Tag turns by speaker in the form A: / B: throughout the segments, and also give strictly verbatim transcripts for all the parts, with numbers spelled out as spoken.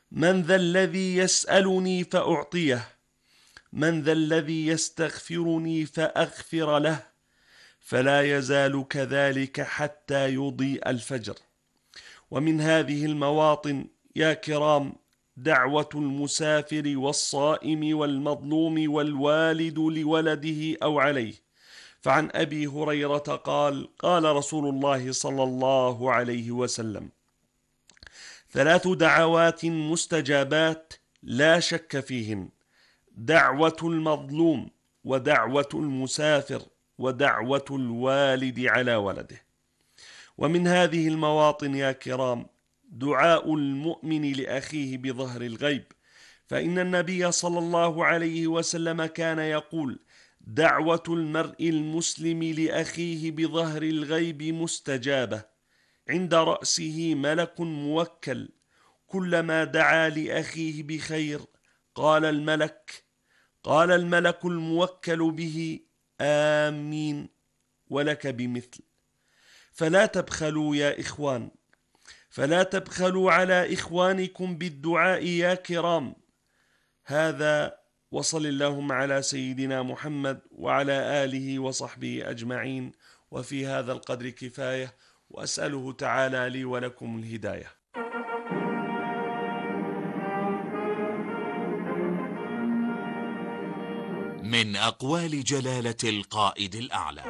A: من ذا الذي يسألني فأعطيه، من ذا الذي يستغفرني فأغفر له، فلا يزال كذلك حتى يضيء الفجر. ومن هذه المواطن يا كرام دعوة المسافر والصائم والمظلوم والوالد لولده أو عليه. فعن أبي هريرة قال: قال رسول الله صلى الله عليه وسلم: ثلاث دعوات مستجابات لا شك فيهن: دعوة المظلوم، ودعوة المسافر، ودعوة الوالد على ولده. ومن هذه المواطن يا كرام دعاء المؤمن لأخيه بظهر الغيب، فإن النبي صلى الله عليه وسلم كان يقول: دعوة المرء المسلم لأخيه بظهر الغيب مستجابة، عند رأسه ملك موكل، كلما دعا لأخيه بخير قال الملك قال الملك الموكل به: آمين، ولك بمثل. فلا تبخلوا يا إخوان، فلا تبخلوا على إخوانكم بالدعاء يا كرام. هذا، وصل اللهم على سيدنا محمد وعلى آله وصحبه أجمعين. وفي هذا القدر كفاية، وأسأله تعالى لي ولكم الهداية.
B: من أقوال جلالة القائد الأعلى: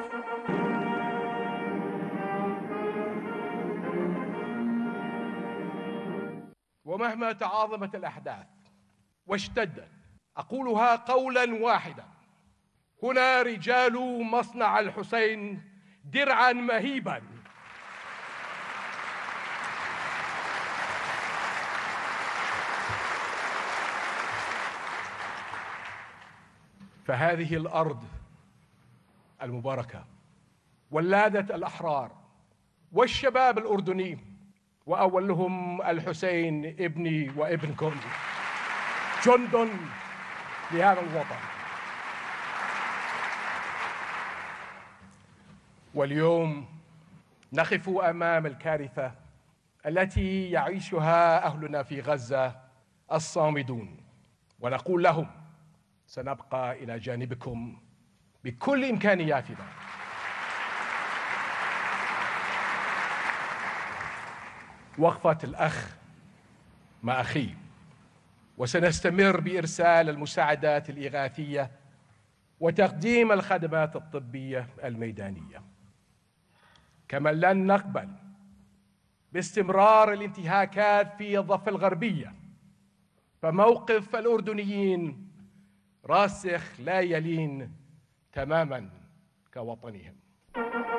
C: ومهما تعاظمت الأحداث واشتدت، أقولها قولا واحدا: هنا رجال مصنع الحسين درعا مهيبا فهذه الأرض المباركة ولادة الأحرار والشباب الأردني، وأولهم الحسين ابني وابنكم، جند لهذا الوطن. واليوم نقف أمام الكارثة التي يعيشها أهلنا في غزة الصامدون، ونقول لهم: سنبقى إلى جانبكم بكل إمكانياتنا. وقفة الأخ مع أخيه، وسنستمر بإرسال المساعدات الإغاثية وتقديم الخدمات الطبية الميدانية. كما لن نقبل باستمرار الانتهاكات في الضفة الغربية، فموقف الأردنيين راسخ لا يلين تماما كوطنهم.